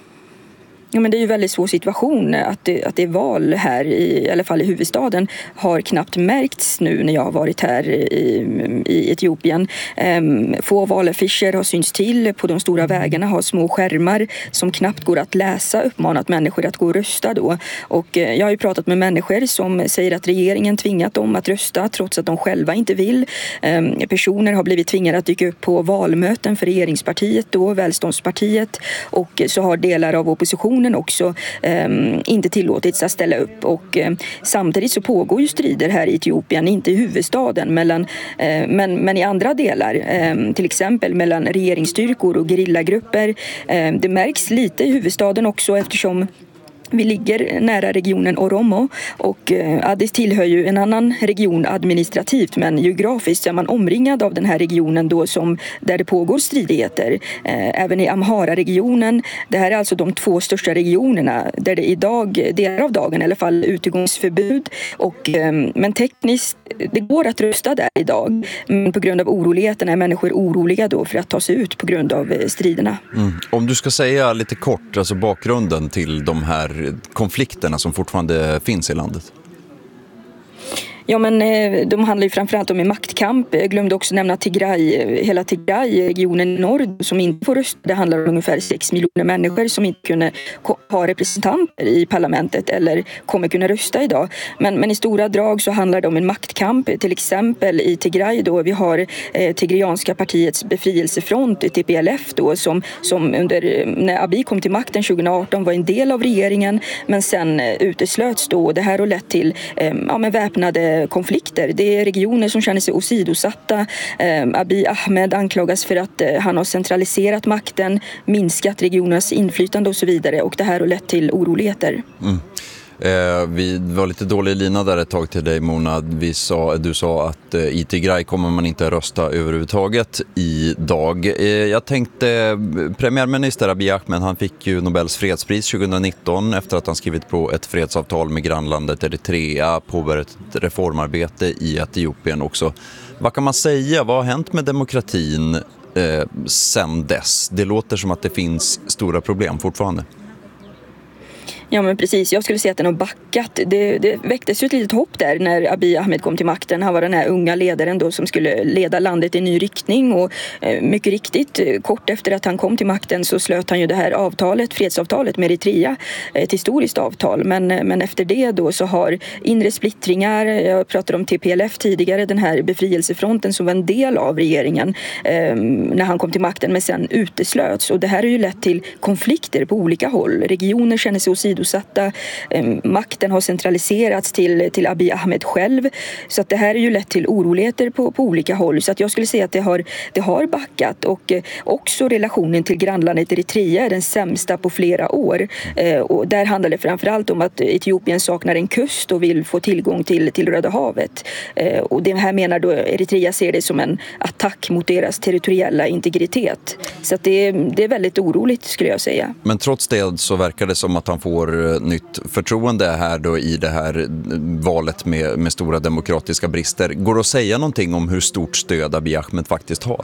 S19: Ja, men det är ju en väldigt svår situation att det är val här i alla fall i huvudstaden har knappt märkts nu när jag har varit här i Etiopien. Få valaffischer har synts till, på de stora vägarna har små skärmar som knappt går att läsa uppmanat människor att gå och rösta då. Och jag har ju pratat med människor som säger att regeringen tvingat dem att rösta trots att de själva inte vill. Personer har blivit tvingade att dyka upp på valmöten för regeringspartiet då, Välståndspartiet, och så har delar av oppositionen också inte tillåtits att ställa upp och samtidigt så pågår ju strider här i Etiopien, inte i huvudstaden men i andra delar, till exempel mellan regeringsstyrkor och gerillagrupper. Det märks lite i huvudstaden också eftersom vi ligger nära regionen Oromo och Addis tillhör ju en annan region administrativt, men geografiskt är man omringad av den här regionen då där det pågår stridigheter. Även i Amhara-regionen, det här är alltså de 2 största regionerna där det idag, delar av dagen i alla fall, utegångsförbud. Men tekniskt, det går att rösta där idag. Men på grund av oroligheterna är människor oroliga då för att ta sig ut på grund av striderna.
S4: Mm. Om du ska säga lite kort, alltså bakgrunden till de här konflikterna som fortfarande finns i landet.
S19: Ja, men de handlar ju framförallt om en maktkamp. Jag glömde också nämna Tigray, hela Tigray-regionen i norr som inte får rösta. Det handlar om ungefär 6 miljoner människor som inte kunde ha representanter i parlamentet eller kommer kunna rösta idag. Men i stora drag så handlar det om en maktkamp. Till exempel i Tigray då vi har Tigrianska partiets befrielsefront, TPLF då, som under när Abiy kom till makten 2018 var en del av regeringen men sen uteslöts då. Det här har lett till väpnade konflikter. Det är regioner som känner sig åsidosatta. Abiy Ahmed anklagas för att han har centraliserat makten, minskat regionernas inflytande och så vidare. Och det här har lett till oroligheter.
S4: Mm. Vi var lite dålig lina där ett tag till dig, Mona. Du sa att i Tigray kommer man inte rösta överhuvudtaget idag. Jag tänkte, premiärminister Abiy Ahmed, han fick ju Nobels fredspris 2019 efter att han skrivit på ett fredsavtal med grannlandet Eritrea, påbörjat ett reformarbete i Etiopien också. Vad kan man säga? Vad har hänt med demokratin sen dess? Det låter som att det finns stora problem fortfarande.
S19: Ja men precis, jag skulle säga att den har backat. Det väcktes ju ett litet hopp där när Abiy Ahmed kom till makten. Han var den här unga ledaren då som skulle leda landet i en ny riktning och mycket riktigt kort efter att han kom till makten så slöt han ju det här avtalet, fredsavtalet med Eritrea, ett historiskt avtal. Men efter det då så har inre splittringar, jag pratade om TPLF tidigare, den här befrielsefronten som var en del av regeringen när han kom till makten men sen uteslöts. Och det här har ju lett till konflikter på olika håll. Regioner känner sig åsidosatta, makten har centraliserats till Abiy Ahmed själv. Så att det här är ju lett till oroligheter på olika håll. Så att jag skulle säga att det har backat och också relationen till grannlandet Eritrea är den sämsta på flera år. Och där handlar det framförallt om att Etiopien saknar en kust och vill få tillgång till Röda havet. Och det här menar då Eritrea ser det som en attack mot deras territoriella integritet. Så att det är väldigt oroligt skulle jag säga.
S4: Men trots det så verkar det som att han får nytt förtroende här då i det här valet med stora demokratiska brister. Går det att säga någonting om hur stort stöd Abiy Ahmed faktiskt har?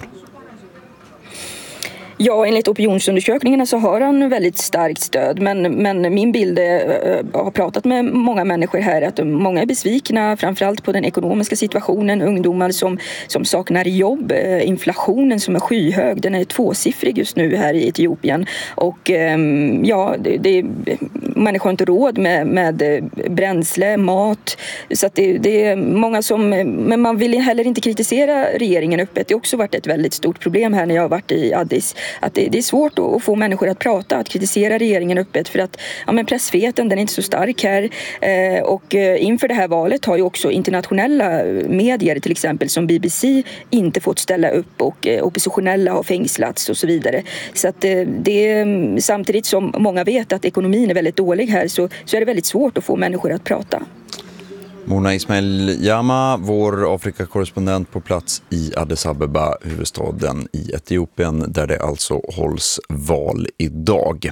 S19: Ja, enligt opinionsundersökningarna så har han väldigt starkt stöd. Men min bild är, jag har pratat med många människor här, att många är besvikna framförallt på den ekonomiska situationen. Ungdomar som saknar jobb, inflationen som är skyhög, den är 2-siffrig just nu här i Etiopien. Och människor har inte råd med bränsle, mat. Så att det är många men man vill heller inte kritisera regeringen öppet. Det har också varit ett väldigt stort problem här när jag har varit i Addis. Att det är svårt att få människor att prata, att kritisera regeringen öppet för att pressfriheten den är inte så stark här. Och inför det här valet har ju också internationella medier till exempel som BBC inte fått ställa upp och oppositionella har fängslats och så vidare. Så att samtidigt som många vet att ekonomin är väldigt dålig här så är det väldigt svårt att få människor att prata.
S4: Mona Ismail Jama, vår Afrikakorrespondent på plats i Addis Abeba, huvudstaden i Etiopien, där det alltså hålls val idag.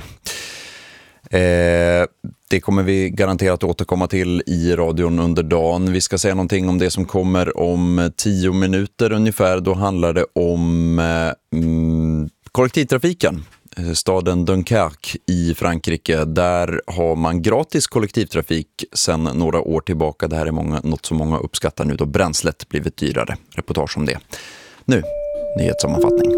S4: Det kommer vi garanterat återkomma till i radion under dagen. Vi ska säga någonting om det som kommer om 10 minuter ungefär. Då handlar det om kollektivtrafiken. Staden Dunkerque i Frankrike, där har man gratis kollektivtrafik sedan några år tillbaka. Det här är något som många uppskattar nu då bränslet blivit dyrare. Reportage om det. Nu, nyhetssammanfattning.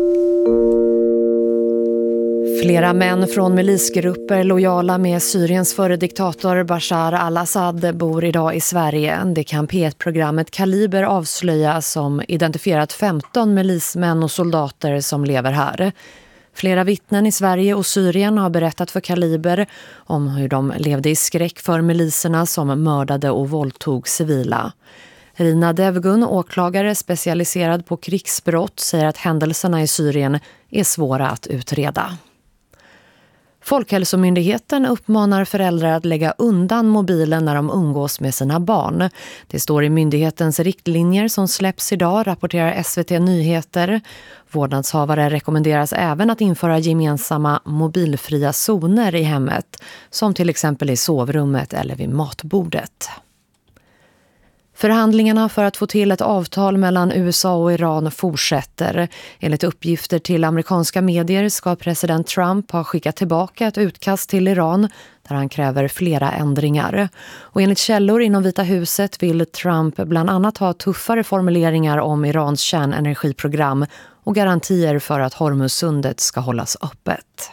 S6: Flera män från milisgrupper lojala med Syriens före diktator Bashar al-Assad bor idag i Sverige. Det kan P1-programmet Kaliber avslöja som identifierat 15 milismän och soldater som lever här. Flera vittnen i Sverige och Syrien har berättat för Kaliber om hur de levde i skräck för miliserna som mördade och våldtog civila. Rina Devgun, åklagare specialiserad på krigsbrott, säger att händelserna i Syrien är svåra att utreda. Folkhälsomyndigheten uppmanar föräldrar att lägga undan mobilen när de umgås med sina barn. Det står i myndighetens riktlinjer som släpps idag, rapporterar SVT Nyheter. Vårdnadshavare rekommenderas även att införa gemensamma mobilfria zoner i hemmet, som till exempel i sovrummet eller vid matbordet. Förhandlingarna för att få till ett avtal mellan USA och Iran fortsätter. Enligt uppgifter till amerikanska medier ska president Trump ha skickat tillbaka ett utkast till Iran där han kräver flera ändringar. Och enligt källor inom Vita huset vill Trump bland annat ha tuffare formuleringar om Irans kärnenergiprogram och garantier för att Hormuzsundet ska hållas öppet.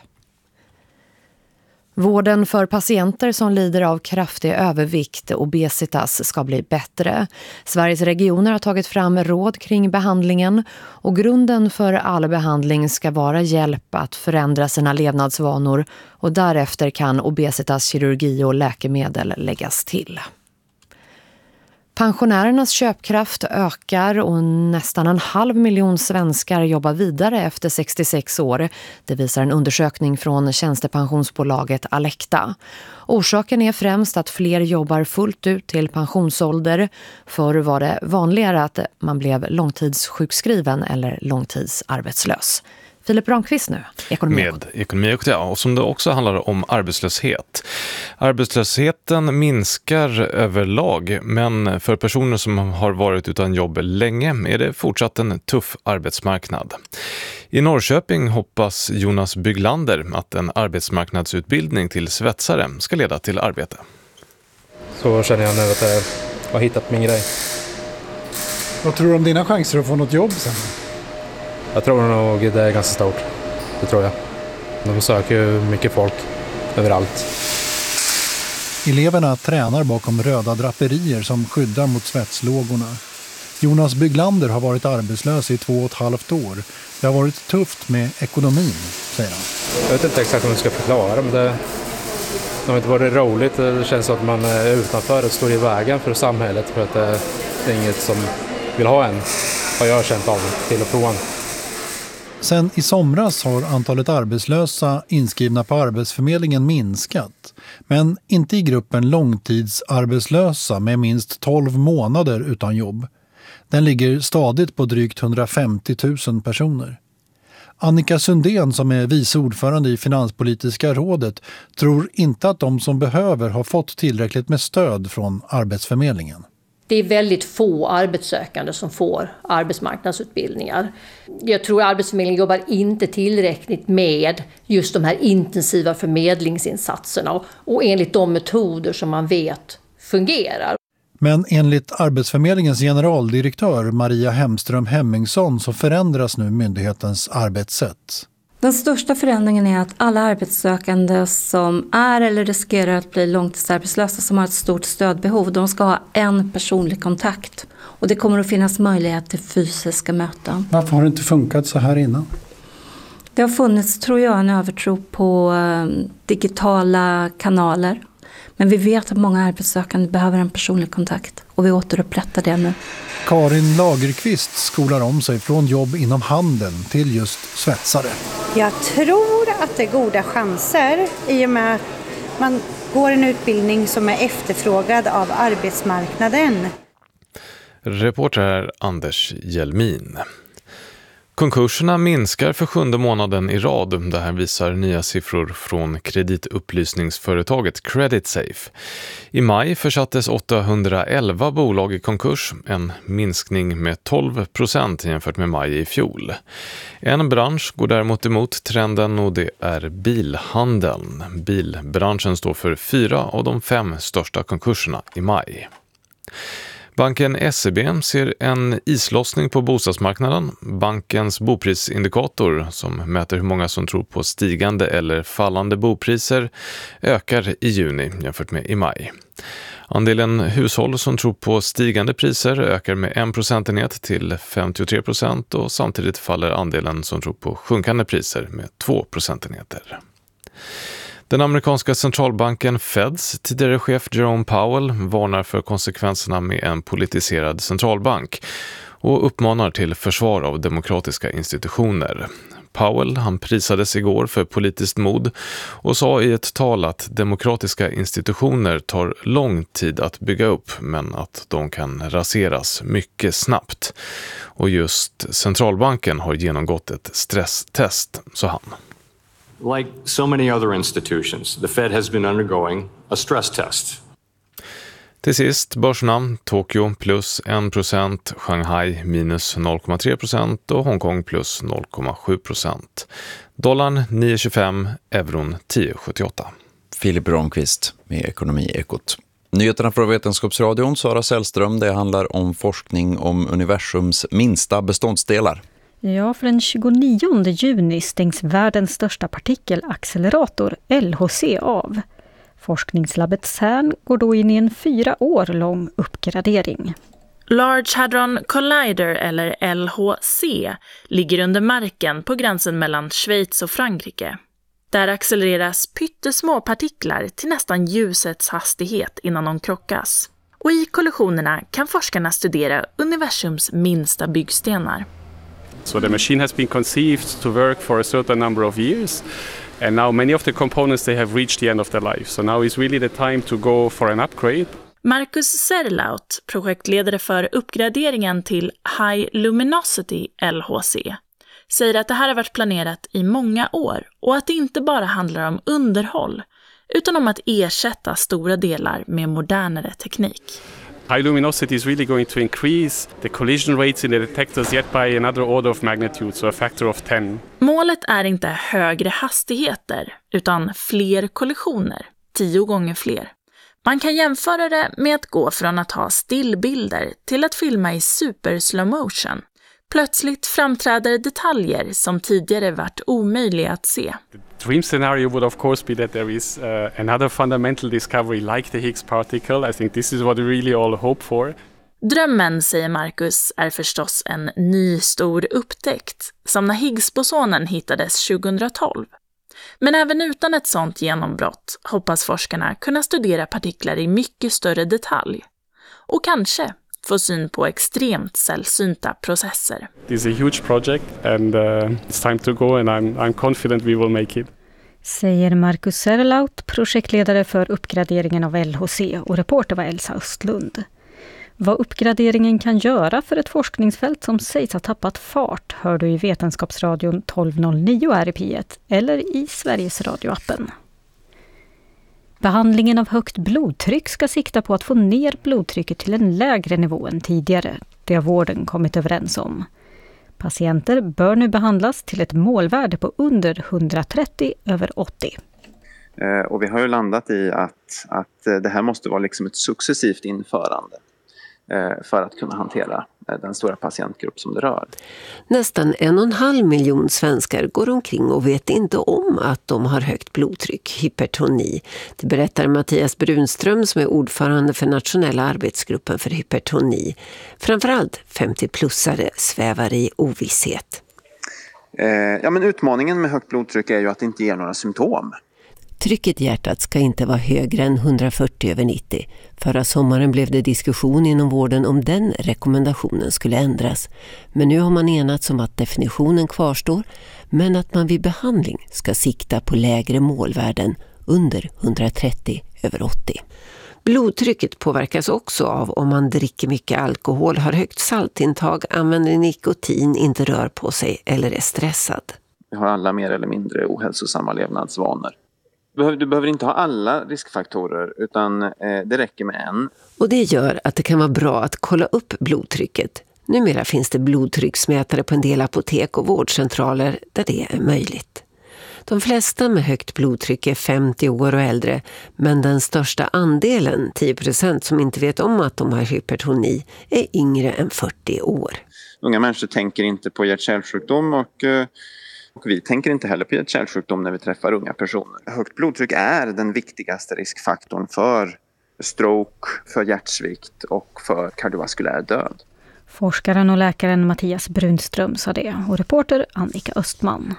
S6: Vården för patienter som lider av kraftig övervikt och obesitas ska bli bättre. Sveriges regioner har tagit fram råd kring behandlingen och grunden för all behandling ska vara hjälp att förändra sina levnadsvanor och därefter kan obesitaskirurgi och läkemedel läggas till. Pensionärernas köpkraft ökar och nästan 500 000 svenskar jobbar vidare efter 66 år. Det visar en undersökning från tjänstepensionsbolaget Alecta. Orsaken är främst att fler jobbar fullt ut till pensionsålder. Förr var det vanligare att man blev långtidssjukskriven eller långtidsarbetslös. Filip Ramqvist nu,
S2: med ekonomi och som det också handlar om arbetslöshet. Arbetslösheten minskar överlag, men för personer som har varit utan jobb länge är det fortsatt en tuff arbetsmarknad. I Norrköping hoppas Jonas Bygglander att en arbetsmarknadsutbildning till svetsare ska leda till arbete.
S22: Så känner jag nu att jag har hittat min grej.
S16: Vad tror du om dina chanser att få något jobb sen?
S22: Jag tror nog det är ganska stort. Det tror jag. De söker ju mycket folk överallt.
S3: Eleverna tränar bakom röda draperier som skyddar mot svetslågorna. Jonas Bygglander har varit arbetslös i 2,5 år. Det har varit tufft med ekonomin, säger han.
S22: Jag vet inte exakt hur jag ska förklara, men det har inte varit roligt. Det känns som att man är utanför och står i vägen för samhället, för att det är inget som vill ha en, har jag känt av till och från.
S3: Sen i somras har antalet arbetslösa inskrivna på Arbetsförmedlingen minskat. Men inte i gruppen långtidsarbetslösa med minst 12 månader utan jobb. Den ligger stadigt på drygt 150 000 personer. Annika Sundén, som är vice ordförande i Finanspolitiska rådet, tror inte att de som behöver har fått tillräckligt med stöd från Arbetsförmedlingen.
S23: Det är väldigt få arbetssökande som får arbetsmarknadsutbildningar. Jag tror att Arbetsförmedlingen jobbar inte tillräckligt med just de här intensiva förmedlingsinsatserna och enligt de metoder som man vet fungerar.
S3: Men enligt Arbetsförmedlingens generaldirektör Maria Hemström Hemmingsson så förändras nu myndighetens arbetssätt.
S24: Den största förändringen är att alla arbetssökande som är eller riskerar att bli långtidsarbetslösa som har ett stort stödbehov, de ska ha en personlig kontakt. Och det kommer att finnas möjlighet till fysiska möten.
S3: Varför har det inte funkat så här innan?
S24: Det har funnits, tror jag, en övertro på digitala kanaler. Men vi vet att många arbetssökande behöver en personlig kontakt och vi återupprättar det nu.
S3: Karin Lagerqvist skolar om sig från jobb inom handeln till just svetsare.
S25: Jag tror att det är goda chanser i och med att man går en utbildning som är efterfrågad av arbetsmarknaden.
S2: Reporter är Anders Hjelmin. Konkurserna minskar för 7:e månaden i rad. Det här visar nya siffror från kreditupplysningsföretaget CreditSafe. I maj försattes 811 bolag i konkurs, en minskning med 12% jämfört med maj i fjol. En bransch går däremot emot trenden och det är bilhandeln. Bilbranschen står för 4 av de 5 största konkurserna i maj. Banken SEB ser en islossning på bostadsmarknaden. Bankens boprisindikator, som mäter hur många som tror på stigande eller fallande bopriser, ökar i juni jämfört med i maj. Andelen hushåll som tror på stigande priser ökar med 1 procentenhet till 53% och samtidigt faller andelen som tror på sjunkande priser med 2 procentenheter. Den amerikanska centralbanken Feds tidigare chef Jerome Powell varnar för konsekvenserna med en politiserad centralbank och uppmanar till försvar av demokratiska institutioner. Powell, han prisades igår för politiskt mod och sa i ett tal att demokratiska institutioner tar lång tid att bygga upp men att de kan raseras mycket snabbt. Och just centralbanken har genomgått ett stresstest, sa han.
S26: Like so many other institutions, the Fed has been undergoing a stress test.
S2: Till sist, börserna, Tokyo plus 1%, Shanghai minus 0,3% och Hongkong plus 0,7%. Dollarn 9,25, euron 10,78.
S4: Filip Ramqvist med Ekonomiekot. Nyheterna från Vetenskapsradion, Sara Sällström, det handlar om forskning om universums minsta beståndsdelar.
S27: Ja, för den 29 juni stängs världens största partikelaccelerator, LHC, av. Forskningslabbet CERN går då in i en 4 år lång uppgradering.
S28: Large Hadron Collider, eller LHC, ligger under marken på gränsen mellan Schweiz och Frankrike. Där accelereras pyttesmå partiklar till nästan ljusets hastighet innan de krockas. Och i kollisionerna kan forskarna studera universums minsta byggstenar.
S29: So the machine has been conceived to work for a certain number of years, and now many of the components they have reached the end of their life. So now is really the time to go for an upgrade.
S28: Markus Serlaut, projektledare för uppgraderingen till High Luminosity LHC, säger att det här har varit planerat i många år och att det inte bara handlar om underhåll utan om att ersätta stora delar med modernare teknik.
S29: High luminosity is really going to increase the collision rates in the detectors yet by another order of magnitude, so a factor of 10.
S28: Målet är inte högre hastigheter utan fler kollisioner, 10 gånger fler. Man kan jämföra det med att gå från att ha stillbilder till att filma i super slow motion. Plötsligt framträder detaljer som tidigare varit omöjliga att se.
S29: The dream scenario would of course be that there is another fundamental discovery like the Higgs particle. I think this is what we really all hope for.
S28: Drömmen, säger Marcus, är förstås en ny stor upptäckt, som när Higgsbosonen hittades 2012. Men även utan ett sånt genombrott hoppas forskarna kunna studera partiklar i mycket större detalj. Och kanske få syn på extremt sällsynta processer.
S29: This is a huge project and it's time to go and I'm confident we will make it.
S27: Säger Marcus Serlaut, projektledare för uppgraderingen av LHC, och reporter var Elsa Östlund. Vad uppgraderingen kan göra för ett forskningsfält som sägs ha tappat fart hör du i Vetenskapsradion 1209 här i P1 eller i Sveriges radioappen. Behandlingen av högt blodtryck ska sikta på att få ner blodtrycket till en lägre nivå än tidigare. Det har vården kommit överens om. Patienter bör nu behandlas till ett målvärde på under 130 över 80.
S5: Och vi har ju landat i att det här måste vara liksom ett successivt införande för att kunna hantera den stora patientgrupp som det rör.
S7: Nästan 1,5 miljon svenskar går omkring och vet inte om att de har högt blodtryck, hypertoni. Det berättar Mattias Brunström som är ordförande för nationella arbetsgruppen för hypertoni. Framförallt 50-plussare svävar i ovisshet.
S5: Men utmaningen med högt blodtryck är ju att det inte ger några symptom.
S7: Trycket i hjärtat ska inte vara högre än 140 över 90. Förra sommaren blev det diskussion inom vården om den rekommendationen skulle ändras. Men nu har man enats om att definitionen kvarstår, men att man vid behandling ska sikta på lägre målvärden under 130 över 80. Blodtrycket påverkas också av om man dricker mycket alkohol, har högt saltintag, använder nikotin, inte rör på sig eller är stressad.
S5: Vi har alla mer eller mindre ohälsosamma levnadsvanor. Du behöver inte ha alla riskfaktorer utan det räcker med en.
S7: Och det gör att det kan vara bra att kolla upp blodtrycket. Numera finns det blodtrycksmätare på en del apotek och vårdcentraler där det är möjligt. De flesta med högt blodtryck är 50 år och äldre, men den största andelen, 10% som inte vet om att de har hypertoni, är yngre än 40 år.
S5: Unga människor tänker inte på hjärt-kärlsjukdom och vi tänker inte heller på hjärt-kärlsjukdom när vi träffar unga personer. Högt blodtryck är den viktigaste riskfaktorn för stroke, för hjärtsvikt och för kardiovaskulär död.
S27: Forskaren och läkaren Mattias Brunström sa det och reporter Annika Östman.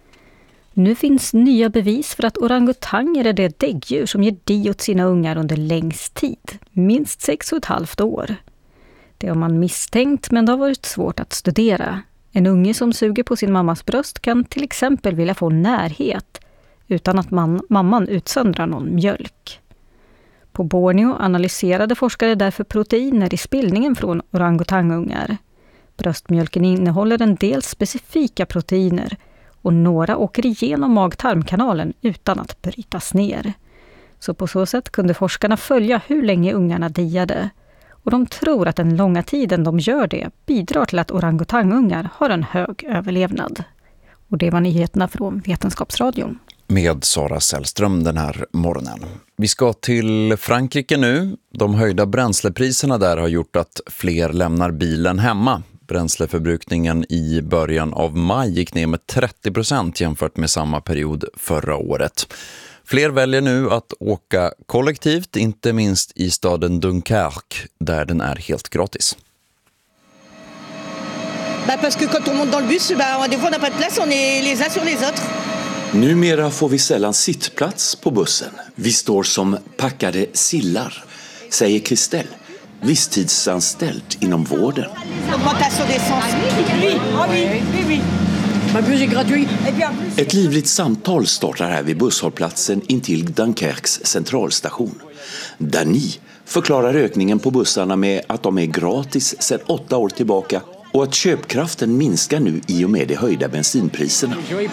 S27: Nu finns nya bevis för att orangutanger är det däggdjur som ger di åt sina ungar under längst tid, minst 6,5 år. Det har man misstänkt, men det har varit svårt att studera. En unge som suger på sin mammas bröst kan till exempel vilja få närhet utan att mamman utsöndrar någon mjölk. På Borneo analyserade forskare därför proteiner i spillningen från orangutangungar. Bröstmjölken innehåller en del specifika proteiner och några åker igenom mag-tarmkanalen utan att brytas ner. Så på så sätt kunde forskarna följa hur länge ungarna diade. Och de tror att den långa tiden de gör det bidrar till att orangutangungar har en hög överlevnad. Och det var nyheterna från Vetenskapsradion.
S4: Med Sara Sällström den här morgonen. Vi ska till Frankrike nu. De höjda bränslepriserna där har gjort att fler lämnar bilen hemma. Bränsleförbrukningen i början av maj gick ner med 30% jämfört med samma period förra året. Fler väljer nu att åka kollektivt, inte minst i staden Dunkerque, där den är helt gratis.
S8: Parce que quand on monte dans le bus, des fois on n'a pas de place, on est les uns sur les autres.
S9: Numera får vi sällan sittplats på bussen. Vi står som packade sillar, säger Christelle, visstidsanställd inom vården. Ett livligt samtal startar här vid busshållplatsen intill Dunkerques centralstation. Dani förklarar ökningen på bussarna med att de är gratis sedan 8 år tillbaka och att köpkraften minskar nu i och med de höjda bensinpriserna.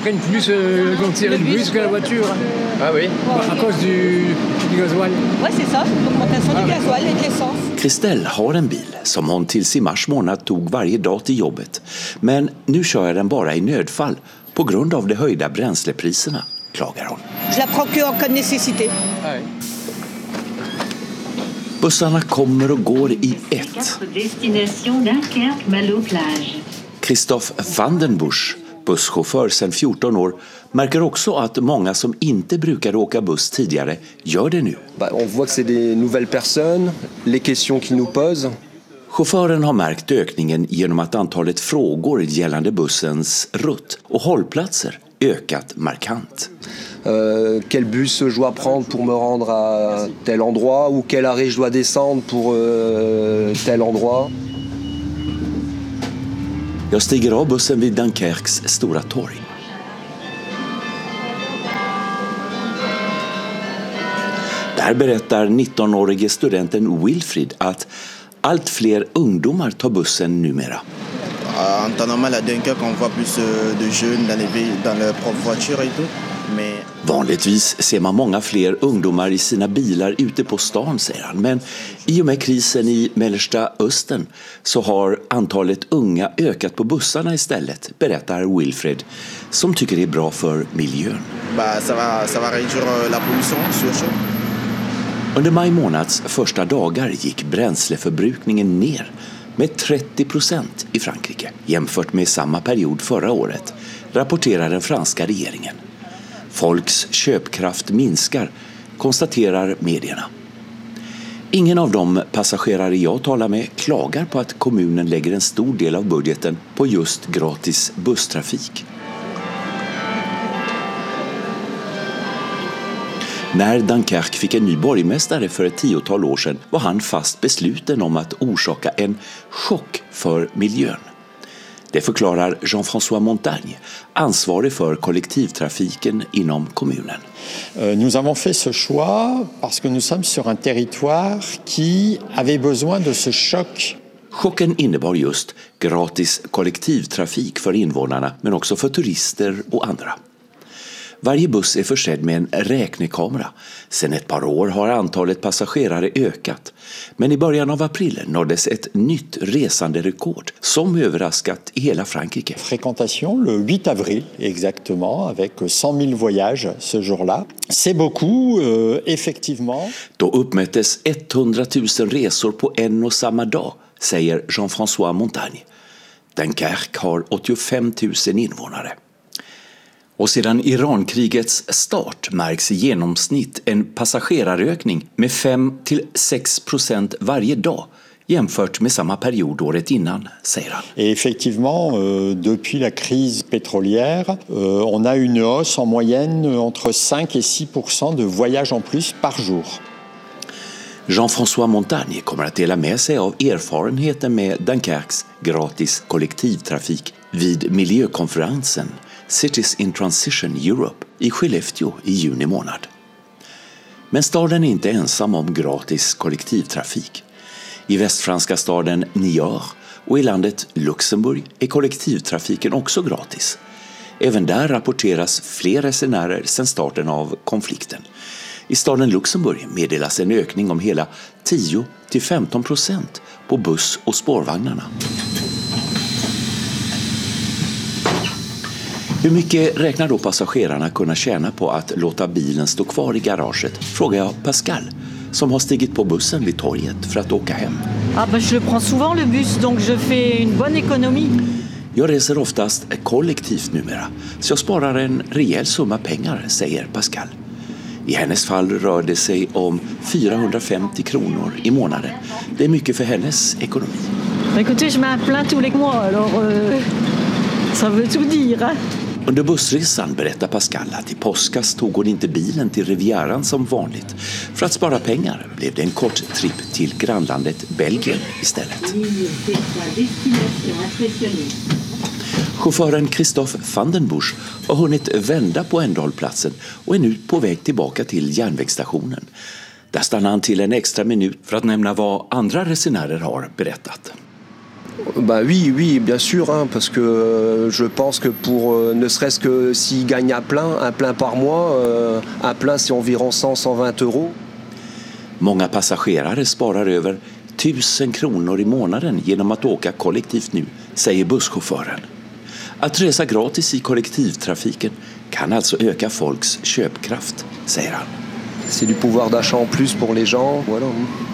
S9: Christelle har en bil som hon tills i mars månad tog varje dag till jobbet. Men nu kör jag den bara i nödfall på grund av de höjda bränslepriserna, klagar hon. Bussarna kommer och går i ett. Christophe van den Busch, busschaufför sedan 14 år, märker också att många som inte brukade åka buss tidigare gör det nu.
S10: On voit que c'est des nouvelles personnes, les questions qu'ils nous posent.
S9: Chauffören har märkt ökningen genom att antalet frågor gällande bussens rutt och hållplatser ökat markant.
S10: Quel bus je dois prendre pour me rendre à tel endroit ou quel arrêt je dois descendre pour tel endroit.
S9: Jag stiger av bussen vid Dunkerques stora torg. Där berättar 19-årige studenten Wilfried att allt fler ungdomar tar bussen numera.
S11: En temps normal à Dunkerque on voit plus de jeunes dans leurs propres voitures et tout.
S9: Vanligtvis ser man många fler ungdomar i sina bilar ute på stan, säger han. Men i och med krisen i Mellersta Östern så har antalet unga ökat på bussarna istället, berättar Wilfred, som tycker det är bra för miljön.
S11: Ça va réduire la pollution, surtout.
S9: Under maj månads första dagar gick bränsleförbrukningen ner med 30% i Frankrike jämfört med samma period förra året, rapporterar den franska regeringen. Folks köpkraft minskar, konstaterar medierna. Ingen av de passagerare jag talar med klagar på att kommunen lägger en stor del av budgeten på just gratis busstrafik. När Dunkerque fick en ny borgmästare för ett 10-tal år sedan var han fast besluten om att orsaka en chock för miljön. Det förklarar Jean-François Montagne, ansvarig för kollektivtrafiken inom kommunen.
S12: Nous avons fait ce choix parce que nous sommes sur un territoire qui avait besoin de ce choc.
S9: Chocken innebar just gratis kollektivtrafik för invånarna men också för turister och andra. Varje buss är försedd med en räknekamera. Sedan ett par år har antalet passagerare ökat. Men i början av april nåddes ett nytt resande rekord som överraskat i hela Frankrike.
S12: Fréquentation le 8 avril exactement avec 100 000 voyages ce jour-là. C'est beaucoup effectivement.
S9: Då uppmättes 100 000 resor på en och samma dag, säger Jean-François Montagne. Dunkerque har 85 000 invånare. Och sedan Irankrigets start märks i genomsnitt en passagerarökning med 5-6% varje dag jämfört med samma period året innan, säger han.
S12: Et effectivement, depuis la crise pétrolière, on a une hausse en moyenne entre 5 et 6% de voyages en plus par jour.
S9: Jean-François Montagne kommer att dela med sig av erfarenheten med Dunkerques gratis kollektivtrafik vid miljökonferensen Cities in Transition Europe i Skellefteå i juni månad. Men staden är inte ensam om gratis kollektivtrafik. I västfranska staden Niort och i landet Luxemburg är kollektivtrafiken också gratis. Även där rapporteras fler resenärer sedan starten av konflikten. I staden Luxemburg meddelas en ökning om hela 10-15% på buss- och spårvagnarna. Hur mycket räknar då passagerarna kunna tjäna på att låta bilen stå kvar i garaget? Frågar jag Pascal, som har stigit på bussen vid torget för att åka hem.
S13: Je prends souvent le bus, donc je fais une bonne économie.
S9: Jag reser oftast kollektivt numera, så jag sparar en rejäl summa pengar, säger Pascal. I hennes fall rör det sig om 450 kronor i månaden. Det är mycket för hennes ekonomi.
S13: Écoutez, je mets un plein tous les mois, alors ça veut tout dire.
S9: Under bussresan berättar Pascal att i påskas tog hon inte bilen till Rivieran som vanligt. För att spara pengar blev det en kort tripp till grannlandet Belgien istället. Chauffören Christophe van den Busch har hunnit vända på ändhållplatsen och är nu på väg tillbaka till järnvägsstationen. Där stannar han till en extra minut för att nämna vad andra resenärer har berättat.
S10: Oui, bien sûr, hein, parce que je pense que pour ne serait-ce que s'il gagne un plein par mois, un plein c'est environ 100-120 euros.
S9: Många passagerare sparar över 1000 kronor i månaden genom att åka kollektivt nu, säger busschauffören. Att resa gratis i kollektivtrafiken kan alltså öka folks köpkraft, säger han.
S10: C'est du pouvoir d'achat en plus pour les gens, voilà.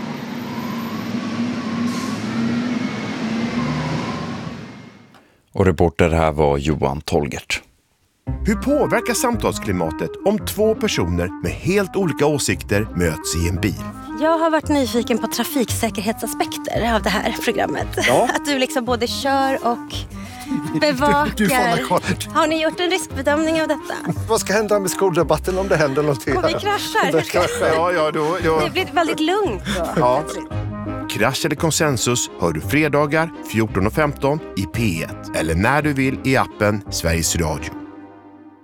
S4: Och reporter här var Johan Tolgert.
S1: Hur påverkar samtalsklimatet om två personer med helt olika åsikter möts i en bil?
S6: Jag har varit nyfiken på trafiksäkerhetsaspekter av det här programmet. Ja. Att du liksom både kör och bevakar.
S1: Du får
S6: har ni gjort en riskbedömning av detta?
S1: Vad ska hända med skoldebatten om det händer någonting?
S6: Om vi kraschar?
S1: Då.
S6: Det blir väldigt lugnt då.
S1: Ja. Krasch eller konsensus hör du fredagar 14:15 i P1 eller när du vill i appen Sveriges Radio.